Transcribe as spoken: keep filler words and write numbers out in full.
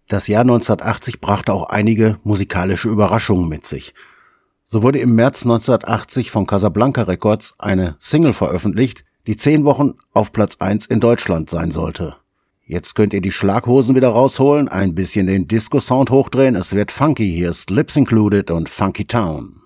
Das Jahr neunzehnhundertachtzig brachte auch einige musikalische Überraschungen mit sich. So wurde im März neunzehnhundertachtzig von Casablanca Records eine Single veröffentlicht, die zehn Wochen auf Platz eins in Deutschland sein sollte. Jetzt könnt ihr die Schlaghosen wieder rausholen, ein bisschen den Disco-Sound hochdrehen, es wird funky, hier ist Lips Included und Funky Town.